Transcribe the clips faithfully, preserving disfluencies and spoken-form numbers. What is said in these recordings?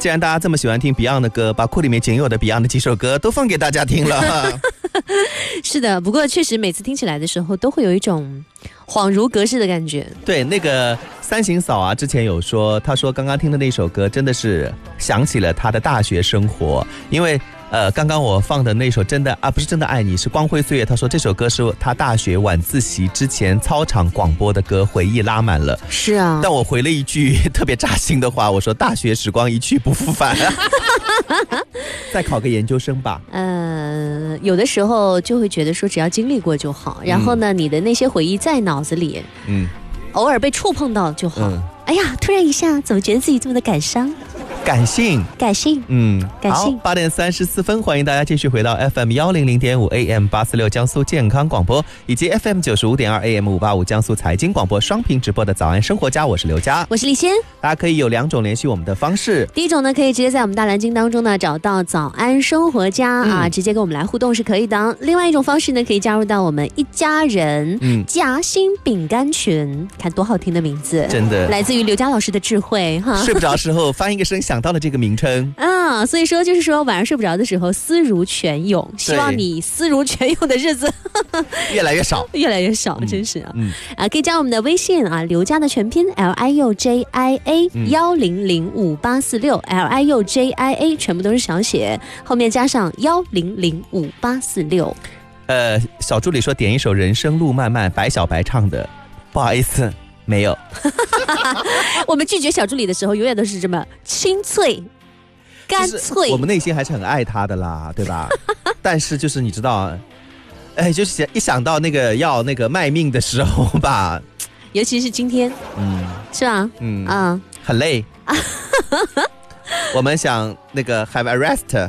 既然大家这么喜欢听 Beyond 的歌，把库里面仅有的 Beyond 的几首歌都放给大家听了。 是的，不过确实每次听起来的时候都会有一种恍如隔世的感觉。 对，那个三行嫂啊，之前有说，她说刚刚听的那首歌真的是想起了她的大学生活，因为呃，刚刚我放的那首真的啊，不是真的爱你，是光辉岁月。她说这首歌是她大学晚自习之前操场广播的歌，回忆拉满了。 是啊， 但我回了一句特别扎心的话，我说大学时光一去不复返。再考个研究生吧。 呃，有的时候就会觉得说只要经历过就好，然后呢，嗯、你的那些回忆在脑子里，嗯，偶尔被触碰到就好。嗯、哎呀，突然一下，怎么觉得自己这么的感伤？ 感性， 感性， 嗯， 感性。 好，八点三十四分，欢迎大家继续回到 F M 幺零零点五 A M 八四六江苏健康广播，以及 F M 九十五点二 A M 五八五江苏财经广播双屏直播的早安生活家，我是刘佳， 我是李仙。 大家可以有两种联系我们的方式， 第一种呢，可以直接在我们大蓝鲸当中呢找到早安生活家、嗯、啊，直接跟我们来互动是可以的。另外一种方式呢，可以加入到我们一家人嗯夹心饼干群，看多好听的名字， 真的来自于刘佳老师的智慧哈。 睡不着时候翻一个身想到了这个名称。 啊，所以说就是说晚上睡不着的时候思如泉涌，希望你思如泉涌的日子越来越少越来越少、嗯、真是啊、嗯、啊，可以加我们的微信啊，刘家的全拼 L I U J I A 幺零零五八四六 L I U J I A 全部都是小写，后面加上幺零零五八四六。 呃，小助理说点一首人生路漫漫，白小白唱的，不好意思没有。 我们拒绝小助理的时候永远都是这么清脆干脆， 我们内心还是很爱他的啦，对吧？但是就是你知道，哎，就是一想到那个要那个卖命的时候吧， 尤其是今天，嗯，是吧？ 嗯啊，很累。我们想那个 have a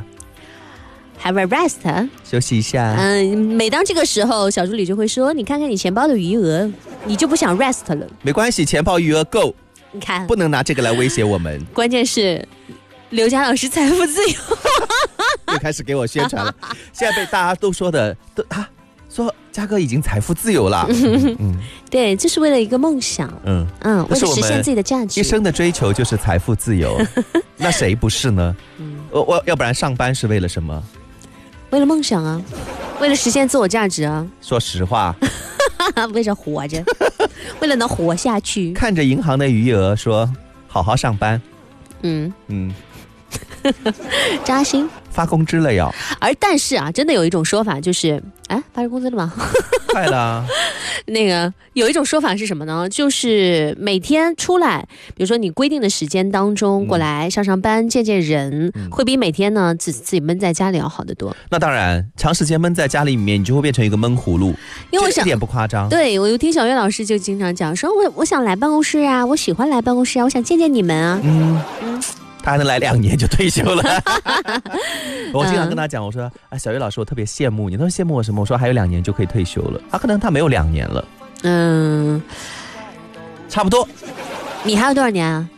rest。Have a rest， 休息一下。 嗯，每当这个时候，小助理就会说：“你看看你钱包的余额，你就不想 rest 了。” 没关系，钱包余额够。 你看， 不能拿这个来威胁我们。 关键是刘佳老师财富自由， 又开始给我宣传了。现在被大家都说的都啊，说佳哥已经财富自由了。嗯嗯，对，这是为了一个梦想。嗯嗯，为了实现自己的价值。 一生的追求就是财富自由，那谁不是呢？嗯，我我要不然上班是为了什么？ 为了梦想啊，为了实现自我价值啊。 说实话， 为了活着，为了能活下去。 看着银行的余额说，好好上班。嗯嗯， 扎心。 发工资了要。 而但是啊，真的有一种说法就是，哎，发工资了吗？ 快了。 那个有一种说法是什么呢？就是每天出来，比如说你规定的时间当中过来上上班、见见人，嗯、会比每天呢自自己闷在家里要好得多。 那当然，长时间闷在家里面，你就会变成一个闷葫芦。因为我想一点不夸张。 对，我有听小月老师就经常讲说，我我想来办公室啊，我喜欢来办公室啊，我想见见你们啊。嗯嗯。 他还能来两年就退休了。我经常跟他讲，我说啊，小月老师，我特别羡慕你。他说羡慕我什么？我说还有两年就可以退休了。他、啊、可能他没有两年了。嗯，差不多。 你还有多少年啊？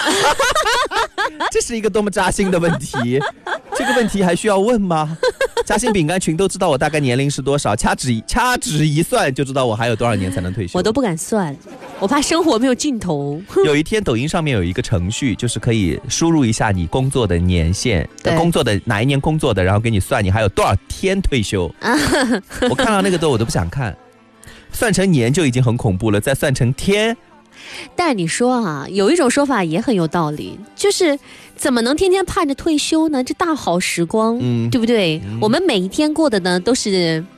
这是一个多么扎心的问题，这个问题还需要问吗？夹心饼干群都知道我大概年龄是多少，掐指掐指一算就知道我还有多少年才能退休。 我都不敢算，我怕生活没有尽头。 有一天抖音上面有一个程序，就是可以输入一下你工作的年限，工作的哪一年工作的，然后给你算你还有多少天退休。我看到那个都我都不想看，算成年就已经很恐怖了，再算成天。 但你说啊，有一种说法也很有道理，就是怎么能天天盼着退休呢？这大好时光，嗯，对不对？嗯、我们每一天过的呢都是